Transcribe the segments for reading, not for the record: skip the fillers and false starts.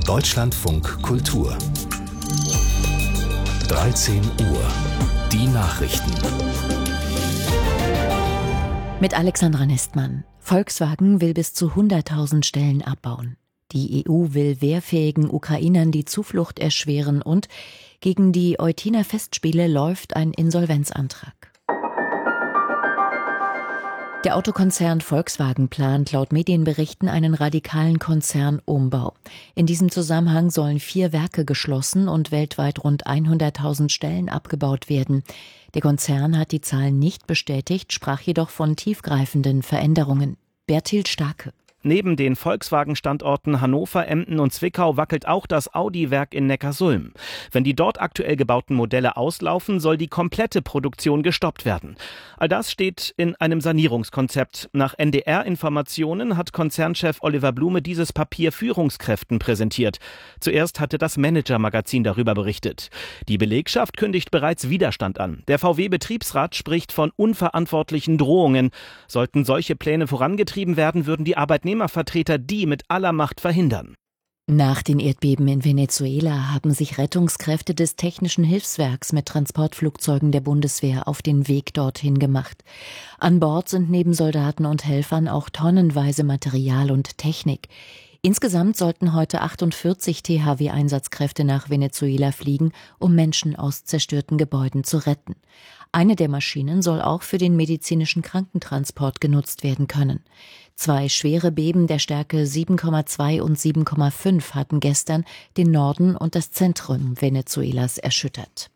Deutschlandfunk Kultur 13 Uhr. Die Nachrichten. Mit Alexandra Nestmann. Volkswagen will bis zu 100.000 Stellen abbauen. Die EU will wehrfähigen Ukrainern die Zuflucht erschweren und gegen die Eutiner Festspiele läuft ein Insolvenzantrag. Der Autokonzern Volkswagen plant laut Medienberichten einen radikalen Konzernumbau. In diesem Zusammenhang sollen 4 Werke geschlossen und weltweit rund 100.000 Stellen abgebaut werden. Der Konzern hat die Zahlen nicht bestätigt, sprach jedoch von tiefgreifenden Veränderungen. Berthild Starke. Neben den Volkswagen-Standorten Hannover, Emden und Zwickau wackelt auch das Audi-Werk in Neckarsulm. Wenn die dort aktuell gebauten Modelle auslaufen, soll die komplette Produktion gestoppt werden. All das steht in einem Sanierungskonzept. Nach NDR-Informationen hat Konzernchef Oliver Blume dieses Papier Führungskräften präsentiert. Zuerst hatte das Manager-Magazin darüber berichtet. Die Belegschaft kündigt bereits Widerstand an. Der VW-Betriebsrat spricht von unverantwortlichen Drohungen. Sollten solche Pläne vorangetrieben werden, würden die Arbeitnehmervertreter die mit aller Macht verhindern. Nach den Erdbeben in Venezuela haben sich Rettungskräfte des Technischen Hilfswerks mit Transportflugzeugen der Bundeswehr auf den Weg dorthin gemacht. An Bord sind neben Soldaten und Helfern auch tonnenweise Material und Technik. Insgesamt sollten heute 48 THW-Einsatzkräfte nach Venezuela fliegen, um Menschen aus zerstörten Gebäuden zu retten. Eine der Maschinen soll auch für den medizinischen Krankentransport genutzt werden können. 2 schwere Beben der Stärke 7,2 und 7,5 hatten gestern den Norden und das Zentrum Venezuelas erschüttert.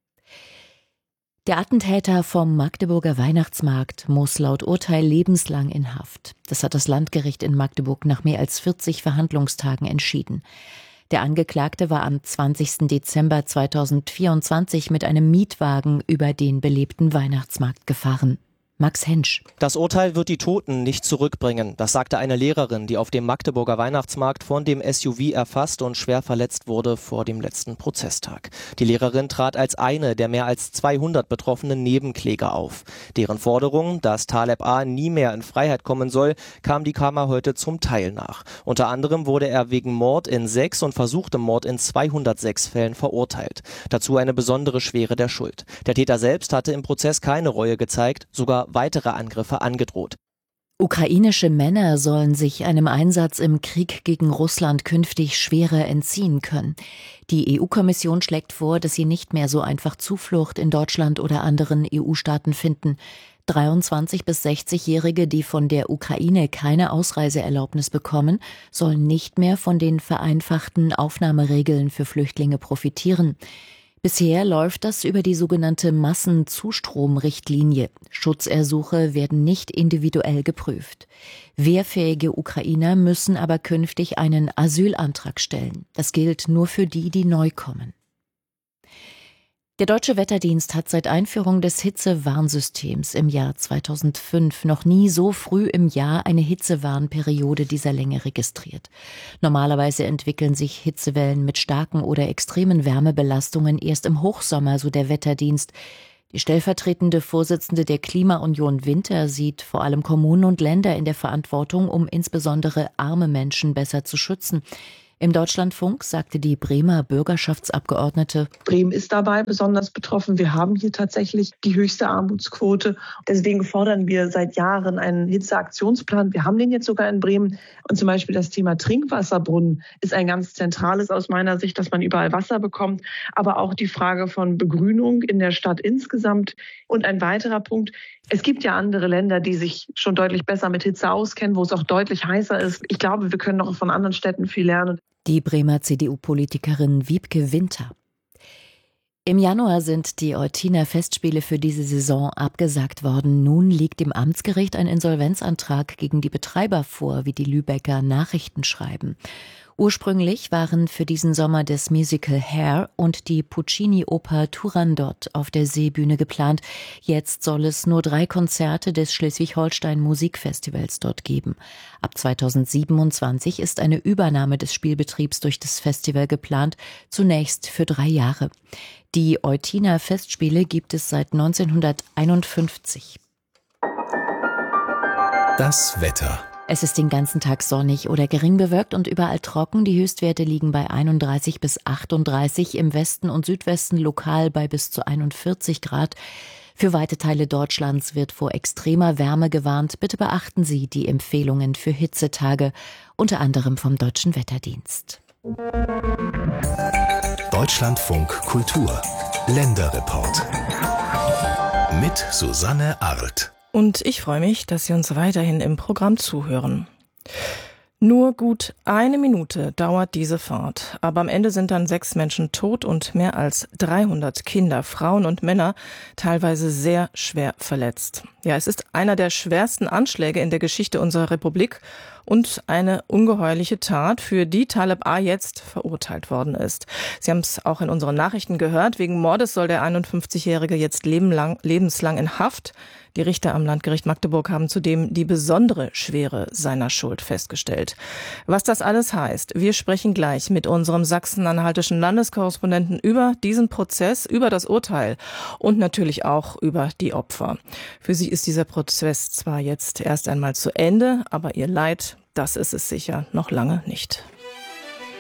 Der Attentäter vom Magdeburger Weihnachtsmarkt muss laut Urteil lebenslang in Haft. Das hat das Landgericht in Magdeburg nach mehr als 40 Verhandlungstagen entschieden. Der Angeklagte war am 20. Dezember 2024 mit einem Mietwagen über den belebten Weihnachtsmarkt gefahren. Max Hensch. Das Urteil wird die Toten nicht zurückbringen. Das sagte eine Lehrerin, die auf dem Magdeburger Weihnachtsmarkt von dem SUV erfasst und schwer verletzt wurde vor dem letzten Prozesstag. Die Lehrerin trat als eine der mehr als 200 betroffenen Nebenkläger auf. Deren Forderung, dass Taleb A. nie mehr in Freiheit kommen soll, kam die Kammer heute zum Teil nach. Unter anderem wurde er wegen Mord in 6 und versuchtem Mord in 206 Fällen verurteilt. Dazu eine besondere Schwere der Schuld. Der Täter selbst hatte im Prozess keine Reue gezeigt, sogar weitere Angriffe angedroht. Ukrainische Männer sollen sich einem Einsatz im Krieg gegen Russland künftig schwerer entziehen können. Die EU-Kommission schlägt vor, dass sie nicht mehr so einfach Zuflucht in Deutschland oder anderen EU-Staaten finden. 23- bis 60-Jährige, die von der Ukraine keine Ausreiseerlaubnis bekommen, sollen nicht mehr von den vereinfachten Aufnahmeregeln für Flüchtlinge profitieren. Bisher läuft das über die sogenannte Massenzustromrichtlinie. Schutzersuche werden nicht individuell geprüft. Wehrfähige Ukrainer müssen aber künftig einen Asylantrag stellen. Das gilt nur für die, die neu kommen. Der Deutsche Wetterdienst hat seit Einführung des Hitzewarnsystems im Jahr 2005 noch nie so früh im Jahr eine Hitzewarnperiode dieser Länge registriert. Normalerweise entwickeln sich Hitzewellen mit starken oder extremen Wärmebelastungen erst im Hochsommer, so der Wetterdienst. Die stellvertretende Vorsitzende der Klimaunion Winter sieht vor allem Kommunen und Länder in der Verantwortung, um insbesondere arme Menschen besser zu schützen. Im Deutschlandfunk sagte die Bremer Bürgerschaftsabgeordnete: Bremen ist dabei besonders betroffen. Wir haben hier tatsächlich die höchste Armutsquote. Deswegen fordern wir seit Jahren einen Hitzeaktionsplan. Wir haben den jetzt sogar in Bremen. Und zum Beispiel das Thema Trinkwasserbrunnen ist ein ganz zentrales aus meiner Sicht, dass man überall Wasser bekommt. Aber auch die Frage von Begrünung in der Stadt insgesamt. Und ein weiterer Punkt: Es gibt ja andere Länder, die sich schon deutlich besser mit Hitze auskennen, wo es auch deutlich heißer ist. Ich glaube, wir können noch von anderen Städten viel lernen. Die Bremer CDU-Politikerin Wiebke Winter. Im Januar sind die Eutiner Festspiele für diese Saison abgesagt worden. Nun liegt dem Amtsgericht ein Insolvenzantrag gegen die Betreiber vor, wie die Lübecker Nachrichten schreiben. Ursprünglich waren für diesen Sommer das Musical Hair und die Puccini-Oper Turandot auf der Seebühne geplant. Jetzt soll es nur 3 Konzerte des Schleswig-Holstein Musikfestivals dort geben. Ab 2027 ist eine Übernahme des Spielbetriebs durch das Festival geplant, zunächst für 3 Jahre. Die Eutiner Festspiele gibt es seit 1951. Das Wetter. Es ist den ganzen Tag sonnig oder gering bewölkt und überall trocken. Die Höchstwerte liegen bei 31 bis 38, im Westen und Südwesten lokal bei bis zu 41 Grad. Für weite Teile Deutschlands wird vor extremer Wärme gewarnt. Bitte beachten Sie die Empfehlungen für Hitzetage, unter anderem vom Deutschen Wetterdienst. Deutschlandfunk Kultur Länderreport mit Susanne Arlt. Und ich freue mich, dass Sie uns weiterhin im Programm zuhören. Nur gut 1 Minute dauert diese Fahrt, aber am Ende sind dann 6 Menschen tot und mehr als 300 Kinder, Frauen und Männer teilweise sehr schwer verletzt. Ja, es ist einer der schwersten Anschläge in der Geschichte unserer Republik und eine ungeheuerliche Tat, für die Taleb A. jetzt verurteilt worden ist. Sie haben es auch in unseren Nachrichten gehört. Wegen Mordes soll der 51-Jährige jetzt lebenslang in Haft. Die Richter am Landgericht Magdeburg haben zudem die besondere Schwere seiner Schuld festgestellt. Was das alles heißt, wir sprechen gleich mit unserem sachsen-anhaltischen Landeskorrespondenten über diesen Prozess, über das Urteil und natürlich auch über die Opfer. Für sie ist dieser Prozess zwar jetzt erst einmal zu Ende, aber ihr Leid, das ist es sicher noch lange nicht.